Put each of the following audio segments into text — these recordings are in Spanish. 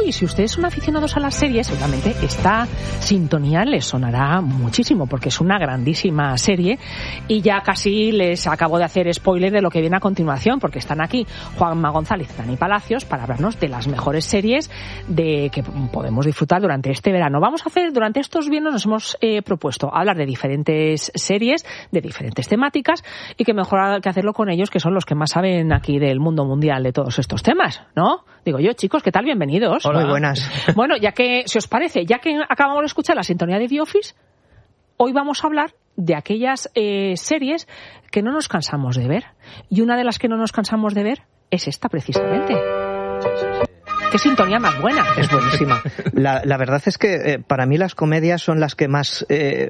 y si ustedes son aficionados a las series, seguramente esta sintonía les sonará muchísimo, porque es una grandísima serie y ya casi les acabo de hacer spoiler de lo que viene a continuación, porque están aquí Juanma González y Dani Palacios para hablarnos de las mejores series de que podemos disfrutar durante este verano. Vamos a hacer, durante estos viernes nos hemos propuesto hablar de diferentes series, de diferentes temáticas, y que mejor que hacerlo con ellos, que son los que más saben aquí del mundo mundial de todos estos temas, ¿no? Digo yo, chicos, ¿qué tal? Bienvenidos. Hola. Muy buenas. Bueno, ya que, si os parece, ya que acabamos de escuchar la sintonía de The Office, hoy vamos a hablar de aquellas series que no nos cansamos de ver. Y una de las que no nos cansamos de ver es esta, precisamente. ¡Qué sintonía más buena! Es buenísima. La verdad es que para mí las comedias son las que más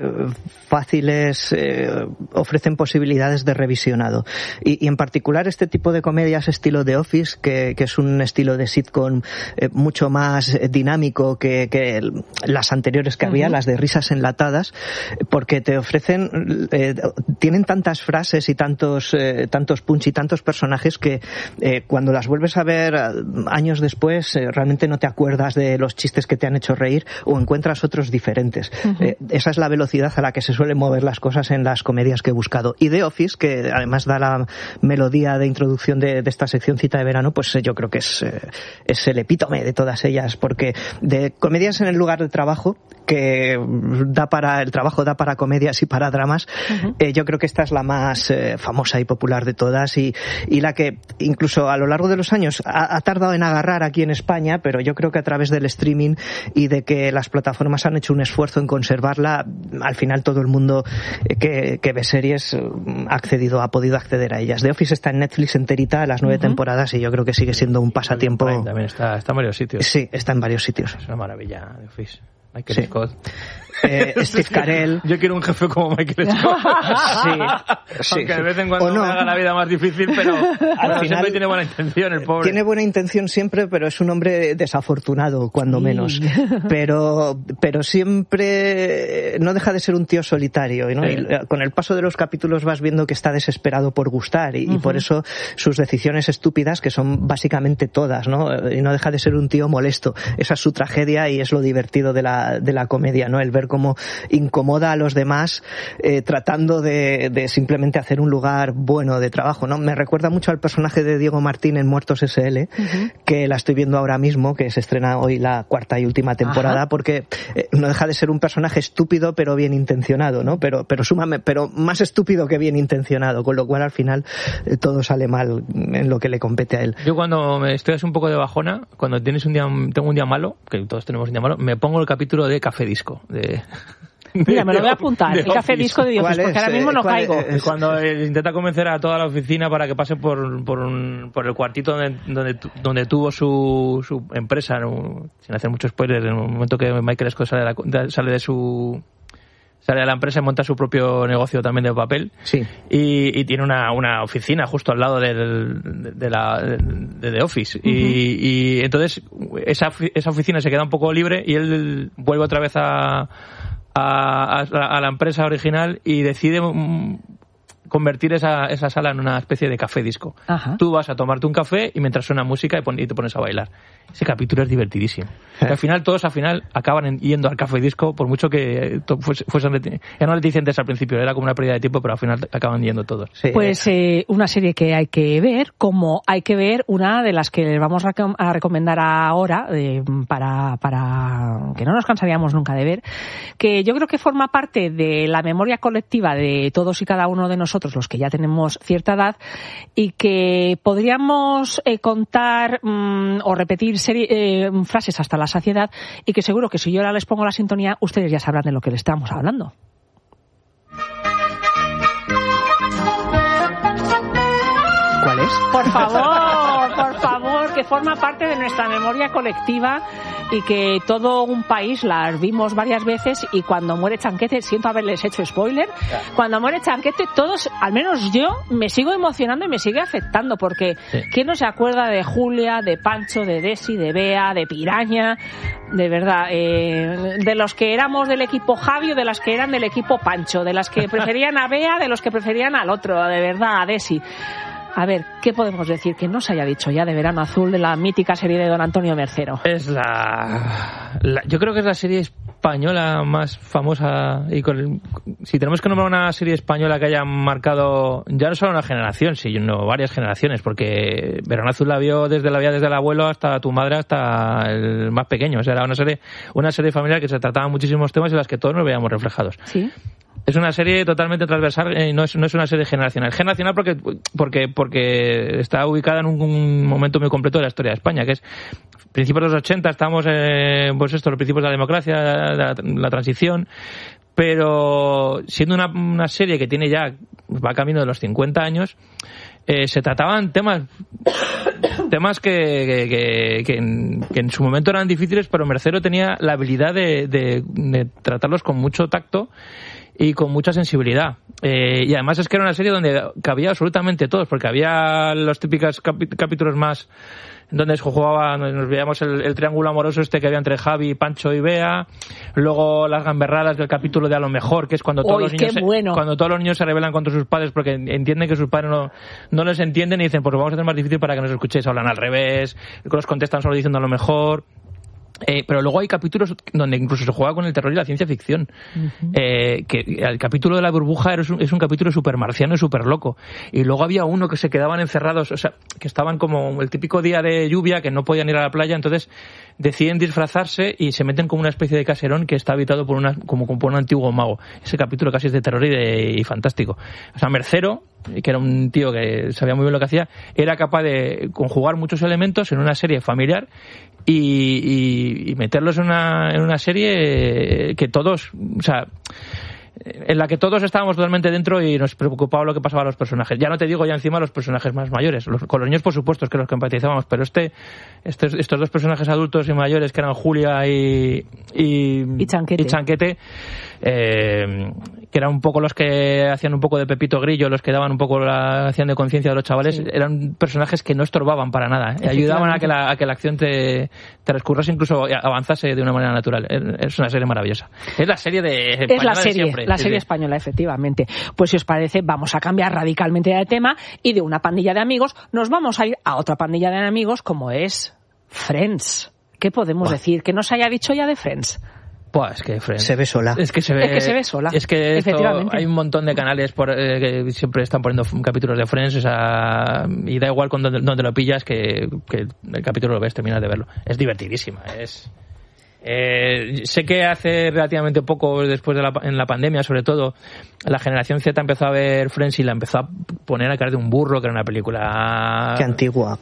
fáciles ofrecen posibilidades de revisionado. Y en particular este tipo de comedias estilo The Office, que es un estilo de sitcom mucho más dinámico que las anteriores que había, las de risas enlatadas, porque te ofrecen, tienen tantas frases y tantos punch y tantos personajes que cuando las vuelves a ver años después, realmente no te acuerdas de los chistes que te han hecho reír o encuentras otros diferentes. Esa es la velocidad a la que se suelen mover las cosas en las comedias que he buscado. Y The Office, que además da la melodía de introducción de esta sección cita de verano, pues yo creo que es el epítome de todas ellas, porque de comedias en el lugar de trabajo, que el trabajo da para comedias y para dramas, yo creo que esta es la más famosa y popular de todas y la que incluso a lo largo de los años ha tardado en agarrar aquí en España, pero yo creo que a través del streaming y de que las plataformas han hecho un esfuerzo en conservarla, al final todo el mundo que ve series ha podido acceder a ellas. The Office está en Netflix enterita, las 9 temporadas, y yo creo que sigue siendo un pasatiempo. También está en varios sitios. Sí, está en varios sitios. Es una maravilla, The Office. Michael Scott. Steve Carell. Yo quiero un jefe como Michael Scott. Sí. Aunque de vez en cuando me haga la vida más difícil, pero al final siempre tiene buena intención, el pobre. Tiene buena intención siempre, pero es un hombre desafortunado, cuando menos. Pero siempre no deja de ser un tío solitario, ¿no? Y con el paso de los capítulos vas viendo que está desesperado por gustar y por eso sus decisiones estúpidas, que son básicamente todas, ¿no? Y no deja de ser un tío molesto. Esa es su tragedia y es lo divertido de la comedia, ¿no? El ver cómo incomoda a los demás tratando de simplemente hacer un lugar bueno de trabajo, ¿no? Me recuerda mucho al personaje de Diego Martín en Muertos S.L., que la estoy viendo ahora mismo, que se estrena hoy la 4ª y última temporada, porque no deja de ser un personaje estúpido pero bien intencionado, ¿no? Pero más estúpido que bien intencionado, con lo cual al final todo sale mal en lo que le compete a él. Yo cuando estoy así un poco de bajona, cuando tengo un día malo, que todos tenemos un día malo, me pongo el capítulo de Café Disco. Mira, me lo voy a apuntar, el Café Disco de The Office, porque ahora mismo no caigo. Cuando intenta convencer a toda la oficina para que pase por el cuartito donde tuvo su empresa, ¿no? Sin hacer mucho spoiler, en el momento que Michael Scott sale de la empresa y monta su propio negocio también de papel. Sí. Y tiene una oficina justo al lado de The Office. Y entonces esa oficina se queda un poco libre y él vuelve otra vez a la empresa original y decide convertir esa sala en una especie de café disco. Tú vas a tomarte un café y mientras suena música y te pones a bailar. Ese capítulo es divertidísimo. Al final, todos acaban yendo al café disco, por mucho que fuesen eran reticentes al principio, era como una pérdida de tiempo, pero al final acaban yendo todos. Sí. Pues una serie que hay que ver, como hay que ver una de las que les vamos a recomendar ahora, para que no nos cansaríamos nunca de ver, que yo creo que forma parte de la memoria colectiva de todos y cada uno de nosotros, los que ya tenemos cierta edad, y que podríamos contar o repetir frases hasta la saciedad, y que seguro que si yo ahora les pongo la sintonía, ustedes ya sabrán de lo que les estamos hablando. ¿Cuál es? Por favor, que forma parte de nuestra memoria colectiva y que todo un país las vimos varias veces, y cuando muere Chanquete, siento haberles hecho spoiler, cuando muere Chanquete todos, al menos yo, me sigo emocionando y me sigue afectando, porque ¿quién no se acuerda de Julia, de Pancho, de Desi, de Bea, de Piraña? De verdad, de los que éramos del equipo Javi o de las que eran del equipo Pancho, de las que preferían a Bea, de los que preferían al otro, de verdad, a Desi. A ver, ¿qué podemos decir que no se haya dicho ya de Verano Azul, de la mítica serie de don Antonio Mercero? Es yo creo que es la serie española más famosa, y si tenemos que nombrar una serie española que haya marcado ya no solo una generación, sino varias generaciones, porque Verano Azul la vio desde el abuelo hasta tu madre, hasta el más pequeño. O sea, era una serie familiar que se trataba muchísimos temas en las que todos nos veíamos reflejados. Sí. Es una serie totalmente transversal, no es una serie generacional. Generacional porque está ubicada en un momento muy completo de la historia de España, que es principios de los 80, estamos los principios de la democracia, la transición, pero siendo una serie que va camino de los 50 años, se trataban temas que en su momento eran difíciles, pero Mercero tenía la habilidad de tratarlos con mucho tacto y con mucha sensibilidad. Y además es que era una serie donde cabía absolutamente todos, porque había los típicos capítulos más donde nos veíamos el triángulo amoroso que había entre Javi, Pancho y Bea, luego las gamberradas del capítulo de A lo mejor, que es cuando todos los niños se rebelan contra sus padres porque entienden que sus padres no les entienden y dicen, pues vamos a hacer más difícil para que nos escuchéis. Hablan al revés, los contestan solo diciendo a lo mejor. Pero luego hay capítulos donde incluso se juega con el terror y la ciencia ficción. Uh-huh. Que el capítulo de la burbuja es un capítulo súper marciano y súper loco. Y luego había uno que se quedaban encerrados, o sea, que estaban como el típico día de lluvia, que no podían ir a la playa, entonces deciden disfrazarse y se meten como una especie de caserón que está habitado por un antiguo mago. Ese capítulo casi es de terror y fantástico. O sea, Mercero, que era un tío que sabía muy bien lo que hacía, era capaz de conjugar muchos elementos en una serie familiar y meterlos en una serie que todos, o sea, en la que todos estábamos totalmente dentro y nos preocupaba lo que pasaba a los personajes. Ya no te digo ya encima los personajes más mayores. Con los niños, por supuesto, es que los que empatizábamos, pero estos dos personajes adultos y mayores, que eran Julia y Chanquete, que eran un poco los que hacían un poco de Pepito Grillo, los que daban un poco la acción de conciencia de los chavales, sí. Eran personajes que no estorbaban para nada, ayudaban a que la acción te transcurriese, incluso avanzase de una manera natural. Es una serie maravillosa. Es la serie La serie española, efectivamente. Pues si os parece, vamos a cambiar radicalmente de tema y de una pandilla de amigos nos vamos a ir a otra pandilla de amigos como es Friends. ¿Qué podemos decir? ¿Que no se haya dicho ya de Friends? Pues es que Friends se ve sola. Es que se ve sola. Es que hay un montón de canales que siempre están poniendo capítulos de Friends, o sea, y da igual donde lo pillas que el capítulo lo ves, terminas de verlo. Es divertidísima, sé que hace relativamente poco, después en la pandemia, sobre todo, la generación Z empezó a ver Friends y la empezó a poner a caer de un burro, que era una película antigua,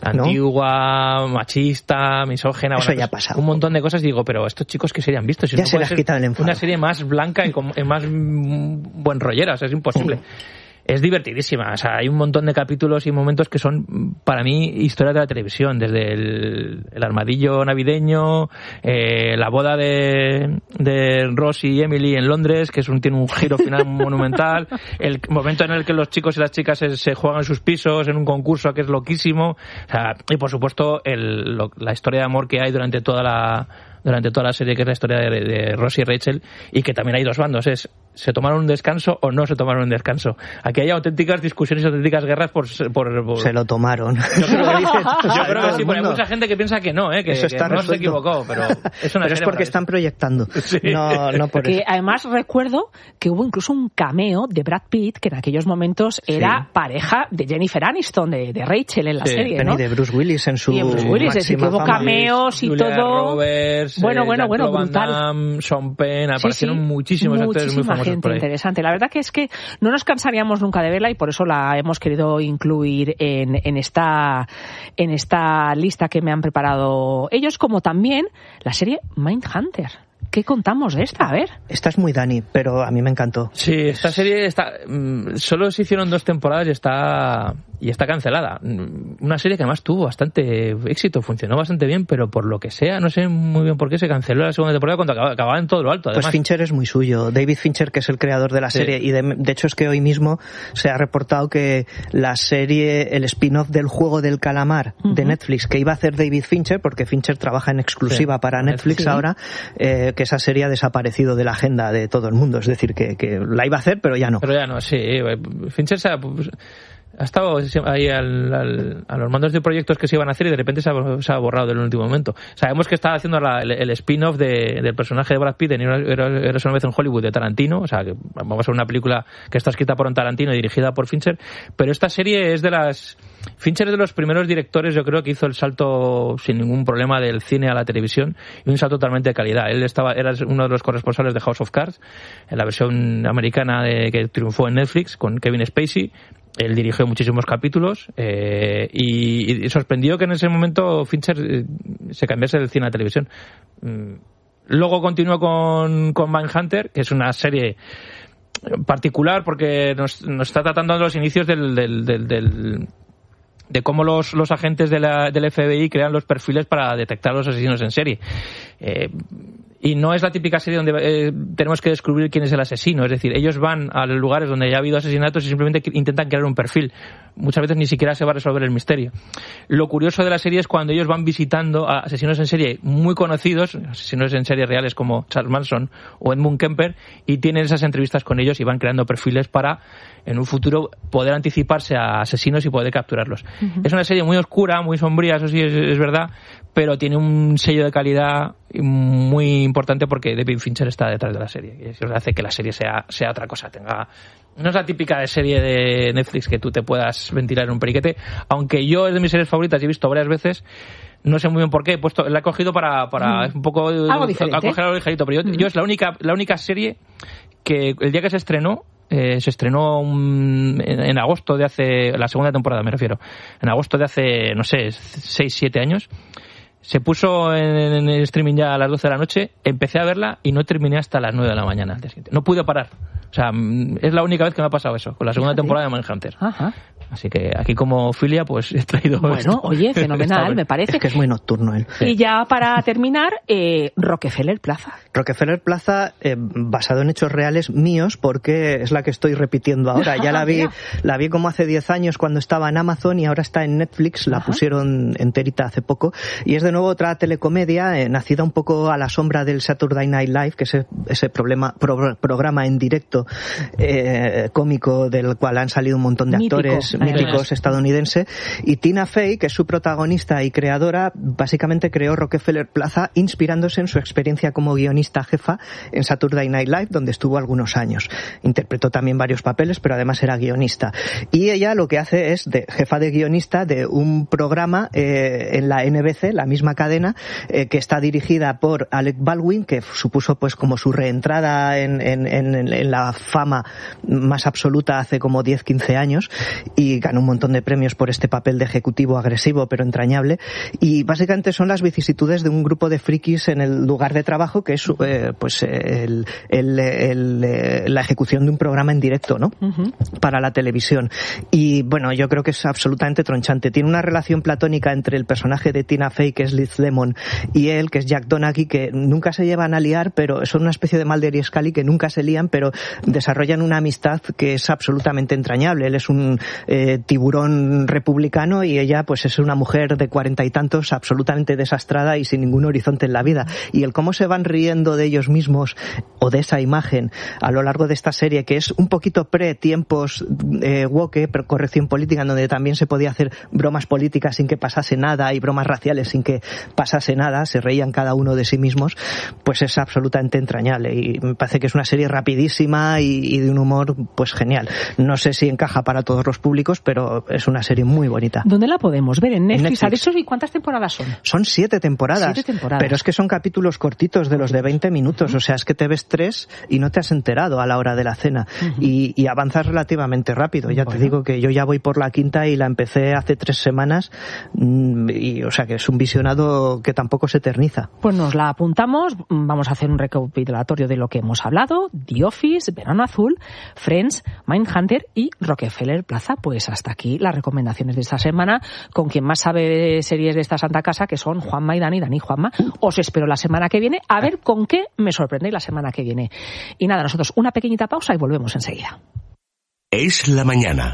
machista, misógena. Eso ya ha pasado. Un montón de cosas. Digo, pero estos chicos que serían vistos. Ya se les quita el enfado. Una serie más blanca y más buen rollera, o sea, es imposible. Es divertidísima, o sea, hay un montón de capítulos y momentos que son, para mí, historias de la televisión, desde el armadillo navideño, la boda de Ross y Emily en Londres, que tiene un giro final monumental, el momento en el que los chicos y las chicas se juegan en sus pisos, en un concurso que es loquísimo, o sea, y por supuesto la historia de amor que hay durante toda la serie, que es la historia de Ross y Rachel, y que también hay dos bandos, ¿se tomaron un descanso o no se tomaron un descanso? Aquí hay auténticas discusiones y auténticas guerras por... Se lo tomaron. Yo creo que sí, pero hay mucha gente que piensa que no, que eso está no se equivocó, pero es una pero es porque están proyectando, sí. no por eso. Además recuerdo que hubo incluso un cameo de Brad Pitt, que en aquellos momentos era pareja de Jennifer Aniston, de Rachel en la serie, ¿no? Y de Bruce Willis en su es decir, que hubo cameos y Julia todo. Roberts, bueno, brutal. Van Damme, Sean Penn, aparecieron muchísimos actores muy famosos gente por ahí. Interesante. La verdad que es que no nos cansaríamos nunca de verla y por eso la hemos querido incluir en esta lista que me han preparado ellos, como también la serie Mindhunter. ¿Qué contamos de esta? A ver. Esta es muy Dani, pero a mí me encantó. Sí, esta serie solo se hicieron 2 temporadas y está cancelada. Una serie que además tuvo bastante éxito, funcionó bastante bien, pero por lo que sea, no sé muy bien por qué se canceló la segunda temporada cuando acababa en todo lo alto. Además. Pues Fincher es muy suyo. David Fincher, que es el creador de la serie, y de hecho es que hoy mismo se ha reportado que la serie, el spin-off del Juego del Calamar de Netflix, que iba a hacer David Fincher, porque Fincher trabaja en exclusiva para Netflix ahora, que esa serie ha desaparecido de la agenda de todo el mundo. Es decir, que la iba a hacer, pero ya no. Pero ya no, sí. Fincher Ha estado ahí a los mandos de proyectos que se iban a hacer y de repente se ha borrado en el último momento. Sabemos que estaba haciendo el spin-off del personaje de Brad Pitt en Eras una vez en Hollywood de Tarantino, o sea, que vamos a ver una película que está escrita por un Tarantino y dirigida por Fincher, pero esta serie es de las... Fincher es de los primeros directores, yo creo, que hizo el salto sin ningún problema del cine a la televisión y un salto totalmente de calidad. Él era uno de los corresponsales de House of Cards, en la versión americana que triunfó en Netflix con Kevin Spacey. Él dirigió muchísimos capítulos y sorprendió que en ese momento Fincher se cambiase del cine a la televisión. Luego continuó con Mindhunter, que es una serie particular porque nos está tratando de los inicios de cómo los agentes del FBI crean los perfiles para detectar a los asesinos en serie. Y no es la típica serie donde tenemos que descubrir quién es el asesino. Es decir, ellos van a los lugares donde ya ha habido asesinatos y simplemente intentan crear un perfil. Muchas veces ni siquiera se va a resolver el misterio. Lo curioso de la serie es cuando ellos van visitando a asesinos en serie muy conocidos, asesinos en serie reales como Charles Manson o Edmund Kemper, y tienen esas entrevistas con ellos y van creando perfiles para, en un futuro, poder anticiparse a asesinos y poder capturarlos. Uh-huh. Es una serie muy oscura, muy sombría, eso sí es verdad, pero tiene un sello de calidad muy importante porque David Fincher está detrás de la serie y eso hace que la serie sea otra cosa. No es la típica de serie de Netflix que tú te puedas ventilar en un periquete, aunque yo es de mis series favoritas y he visto varias veces. No sé muy bien por qué, la he cogido para un poco algo diferente, acoger algo ligerito, pero yo es la única serie que el día que se estrenó en agosto de hace, la segunda temporada me refiero, en agosto de hace, no sé, 6-7 años. Se puso en el streaming ya a las 12 de la noche, empecé a verla y no terminé hasta las 9 de la mañana. No pude parar. O sea, es la única vez que me ha pasado eso, con la segunda temporada de Mindhunter. Ajá. Así que aquí como filia pues he traído... Bueno, oye, fenomenal, me parece. Es que es muy nocturno él. Y ya para terminar, Rockefeller Plaza. Rockefeller Plaza, basado en hechos reales míos, porque es la que estoy repitiendo ahora. Ya la vi como hace 10 años cuando estaba en Amazon y ahora está en Netflix, la pusieron enterita hace poco. Y es de nuevo otra telecomedia, nacida un poco a la sombra del Saturday Night Live, que es ese programa en directo cómico del cual han salido un montón de actores míticos estadounidenses, y Tina Fey, que es su protagonista y creadora, básicamente creó Rockefeller Plaza inspirándose en su experiencia como guionista jefa en Saturday Night Live, donde estuvo algunos años. Interpretó también varios papeles, pero además era guionista. Y ella lo que hace es de jefa de guionista de un programa en la NBC, la misma cadena, que está dirigida por Alec Baldwin, que supuso pues como su reentrada en la fama más absoluta hace como 10-15 años, y ganó un montón de premios por este papel de ejecutivo agresivo pero entrañable. Y básicamente son las vicisitudes de un grupo de frikis en el lugar de trabajo, que es la ejecución de un programa en directo, ¿no? Uh-huh. Para la televisión. Y bueno, yo creo que es absolutamente tronchante. Tiene una relación platónica entre el personaje de Tina Fey, que es Liz Lemon, y él, que es Jack Donaghy, que nunca se llevan a liar, pero son una especie de Mulder y Scully que nunca se lían, pero desarrollan una amistad que es absolutamente entrañable. Él es un tiburón republicano y ella pues es una mujer de 40 y tantos, absolutamente desastrada y sin ningún horizonte en la vida. Y el cómo se van riendo de ellos mismos o de esa imagen a lo largo de esta serie, que es un poquito pre-tiempos woke, corrección política, en donde también se podía hacer bromas políticas sin que pasase nada y bromas raciales sin que pasase nada, se reían cada uno de sí mismos, pues es absolutamente entrañable y me parece que es una serie rapidísima y de un humor pues genial. No sé si encaja para todos los públicos, pero es una serie muy bonita. ¿Dónde la podemos ver? ¿En Netflix? ¿Y cuántas temporadas son? Son 7 temporadas. 7 temporadas. Pero es que son capítulos cortitos de los de 20 minutos, o sea, es que te ves 3 y no te has enterado a la hora de la cena. Y avanzas relativamente rápido. Ya te digo que yo ya voy por la 5ª y la empecé hace 3 semanas y o sea que es un visionado que tampoco se eterniza. Pues nos la apuntamos, vamos a hacer un recopilatorio de lo que hemos hablado: The Office, Verano Azul, Friends, Mindhunter y Rockefeller Plaza. Pues hasta aquí las recomendaciones de esta semana con quien más sabe de series de esta santa casa, que son Juanma y Dani. Dani, Juanma, os espero la semana que viene a ver con qué me sorprendéis la semana que viene. Y nada, nosotros una pequeñita pausa y volvemos enseguida. Es la mañana.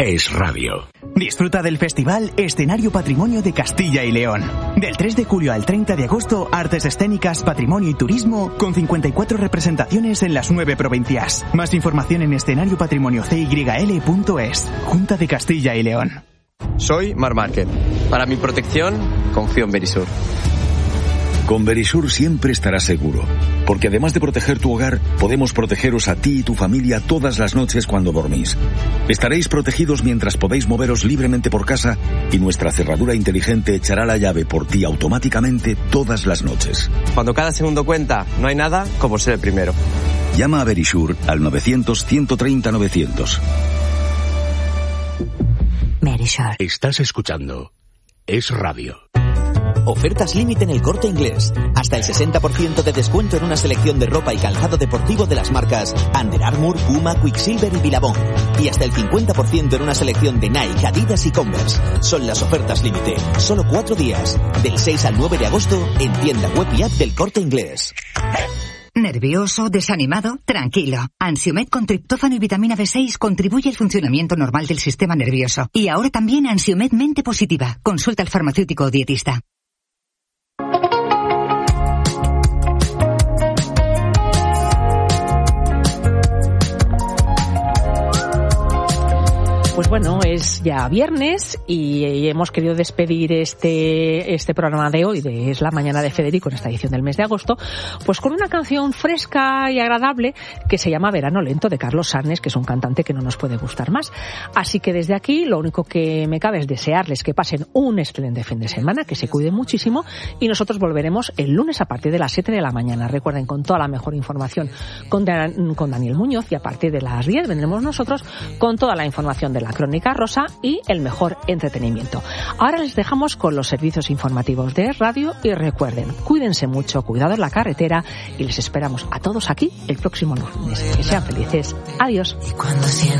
Es Radio. Disfruta del festival Escenario Patrimonio de Castilla y León. Del 3 de julio al 30 de agosto, artes escénicas, patrimonio y turismo, con 54 representaciones en las 9 provincias. Más información en escenariopatrimoniocyl.es. Junta de Castilla y León. Soy Marc Márquez. Para mi protección, confío en Verisur. Con Verisur siempre estarás seguro, porque además de proteger tu hogar, podemos protegeros a ti y tu familia todas las noches cuando dormís. Estaréis protegidos mientras podéis moveros libremente por casa y nuestra cerradura inteligente echará la llave por ti automáticamente todas las noches. Cuando cada segundo cuenta, no hay nada como ser el primero. Llama a Verisur al 900-130-900. Verisur. Estás escuchando Es Radio. Ofertas límite en El Corte Inglés. Hasta el 60% de descuento en una selección de ropa y calzado deportivo de las marcas Under Armour, Puma, Quicksilver y Billabong. Y hasta el 50% en una selección de Nike, Adidas y Converse. Son las ofertas límite. Solo 4 días. Del 6 al 9 de agosto en tienda web y app del Corte Inglés. ¿Nervioso? ¿Desanimado? Tranquilo. Ansiomed con triptófano y vitamina B6 contribuye al funcionamiento normal del sistema nervioso. Y ahora también Ansiomed Mente Positiva. Consulta al farmacéutico o dietista. Pues bueno, es ya viernes y hemos querido despedir este programa de hoy, de Es la Mañana de Federico, en esta edición del mes de agosto, pues con una canción fresca y agradable que se llama Verano Lento, de Carlos Sarnes, que es un cantante que no nos puede gustar más. Así que desde aquí lo único que me cabe es desearles que pasen un excelente fin de semana, que se cuiden muchísimo, y nosotros volveremos el lunes a partir de las 7 de la mañana. Recuerden, con toda la mejor información con Daniel Muñoz, y a partir de las 10 vendremos nosotros con toda la información de la Crónica Rosa y el mejor entretenimiento. Ahora les dejamos con los servicios informativos de Radio y recuerden, cuídense mucho, cuidado en la carretera, y les esperamos a todos aquí el próximo lunes. Que sean felices. Adiós.